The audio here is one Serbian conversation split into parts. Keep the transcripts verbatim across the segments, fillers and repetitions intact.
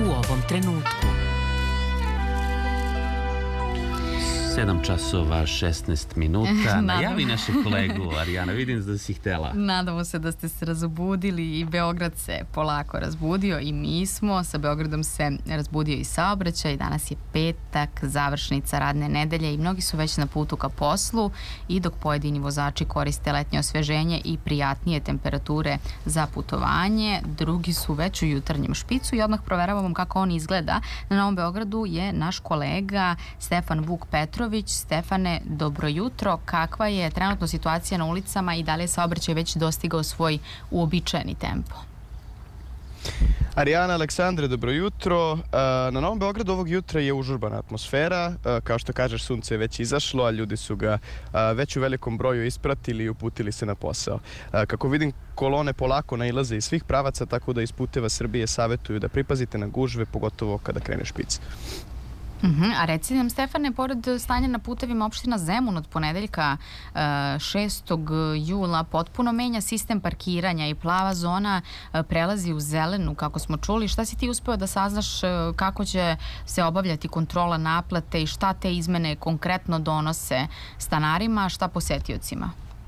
u ovom trenutku. sedam časova šesnaest minuta. Najavi našu kolegu Arijana, vidim da si htjela. Nadamo se da ste se razobudili i Beograd se polako razbudio i mi smo. Sa Beogradom se razbudio i saobraćaj. Danas je petak, završnica radne nedelje i mnogi su već na putu ka poslu i dok pojedini vozači koriste letnje osveženje i prijatnije temperature za putovanje, drugi su već u jutarnjem špicu i odmah proveravamo kako on izgleda. Na Novom Beogradu je naš kolega Stefan Vuk Petrović. Stefane, dobro jutro. Kakva je trenutno situacija na ulicama i da li je saobraćaj već dostigao svoj uobičajeni tempo? Arijana, Aleksandre, dobro jutro. Na Novom Beogradu ovog jutra je užurbana atmosfera. Kao što kažeš, sunce je već izašlo, a ljudi su ga već u velikom broju ispratili i uputili se na posao. Kako vidim, kolone polako nailaze iz svih pravaca, tako da iz puteva Srbije savjetuju da pripazite na gužve, pogotovo kada krene špic. Uh-huh. A reci nam, Stefane, pored stanja na putevima opština Zemun od ponedeljka šestog jula potpuno menja sistem parkiranja i plava zona prelazi u zelenu, kako smo čuli. Šta si ti uspeo da saznaš kako će se obavljati kontrola naplate i šta te izmene konkretno donose stanarima, a šta posetiocima?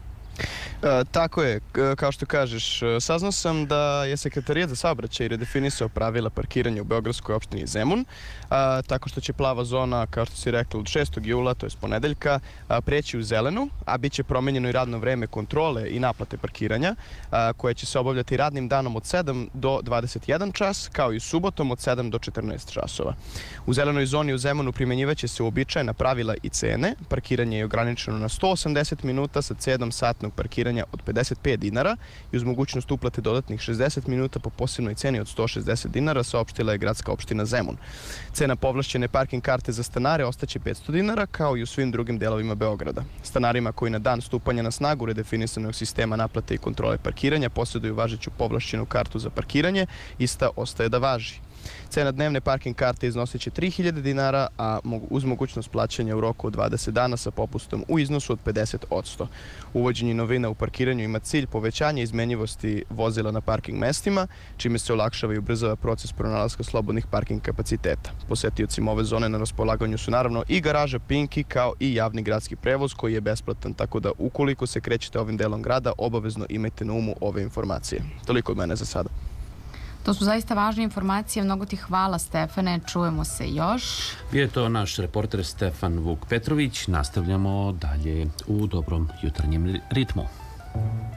E, tako je, kao što kažeš, saznao sam da je Sekretarijat za saobraćaj redefinisao pravila parkiranja u beogradskoj opštini Zemun, a, tako što će plava zona, kao što si rekla, od šestog jula, to je ponedeljka, a, preći u zelenu, a bit će promenjeno i radno vreme kontrole i naplate parkiranja, a, koje će se obavljati radnim danom od sedam do dvadeset jedan čas, kao i subotom od sedam do četrnaest časova. U zelenoj zoni u Zemunu primjenjivaće se uobičajena pravila i cene. Parkiranje je ograničeno na sto osamdeset minuta sa cenom satnog parkiranja od pedeset pet dinara i uz mogućnost uplate dodatnih šezdeset minuta po posebnoj ceni od sto šezdeset dinara, saopštila je gradska opština Zemun. Cena povlašćene parking karte za stanare ostaće petsto dinara, kao i u svim drugim delovima Beograda. Stanarima koji na dan stupanja na snagu redefinisanog sistema naplate i kontrole parkiranja posjeduju važeću povlašćenu kartu za parkiranje, ista ostaje da važi. Cena dnevne parking karte iznosit će tri hiljade dinara, a uz mogućnost plaćanja u roku od dvadeset dana sa popustom u iznosu od pedeset posto. Uvođenje novina u parkiranju ima cilj povećanja izmenjivosti vozila na parking mestima, čime se olakšava i ubrzava proces pronalaska slobodnih parking kapaciteta. Posetiocima ove zone na raspolaganju su naravno i garaža Pinki, kao i javni gradski prevoz koji je besplatan, tako da ukoliko se krećete ovim delom grada, obavezno imajte na umu ove informacije. Toliko od mene za sada. To su zaista važne informacije. Mnogo ti hvala, Stefane. Čujemo se još. Bio je to naš reporter Stefan Vuk Petrović. Nastavljamo dalje u dobrom jutarnjem ritmu.